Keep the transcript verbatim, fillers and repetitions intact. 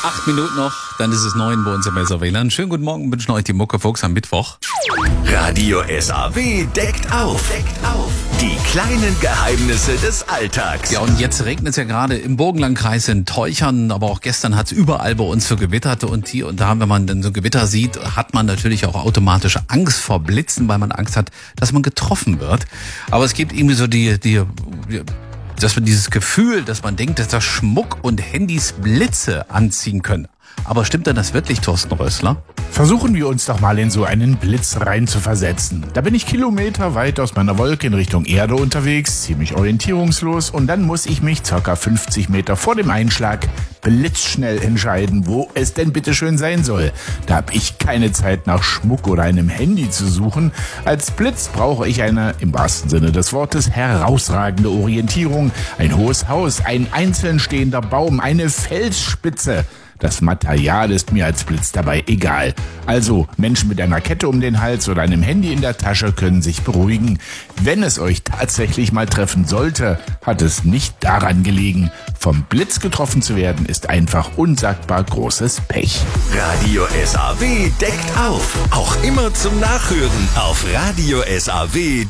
Acht Minuten noch, dann ist es neun bei uns im S A W-Land. Schönen guten Morgen, wünschen euch die Muckefuchs am Mittwoch. Radio S A W deckt auf. Deckt auf. Die kleinen Geheimnisse des Alltags. Ja, und jetzt regnet es ja gerade im Burgenlandkreis in Teuchern, aber auch gestern hat es überall bei uns so gewittert. Und hier und da, wenn man dann so Gewitter sieht, hat man natürlich auch automatisch Angst vor Blitzen, weil man Angst hat, dass man getroffen wird. Aber es gibt irgendwie so die, die, die dass man dieses Gefühl, dass man denkt, dass da Schmuck und Handys Blitze anziehen können. Aber stimmt denn das wirklich, Thorsten Rössler? Versuchen wir uns doch mal in so einen Blitz rein zu versetzen. Da bin ich kilometerweit aus meiner Wolke in Richtung Erde unterwegs, ziemlich orientierungslos, und dann muss ich mich ca. fünfzig Meter vor dem Einschlag blitzschnell entscheiden, wo es denn bitte schön sein soll. Da habe ich keine Zeit, nach Schmuck oder einem Handy zu suchen. Als Blitz brauche ich eine, im wahrsten Sinne des Wortes, herausragende Orientierung, ein hohes Haus, ein einzeln stehender Baum, eine Felsspitze. Das Material ist mir als Blitz dabei egal. Also, Menschen mit einer Kette um den Hals oder einem Handy in der Tasche können sich beruhigen. Wenn es euch tatsächlich mal treffen sollte, hat es nicht daran gelegen. Vom Blitz getroffen zu werden, ist einfach unsagbar großes Pech. Radio S A W deckt auf. Auch immer zum Nachhören auf radio S A W.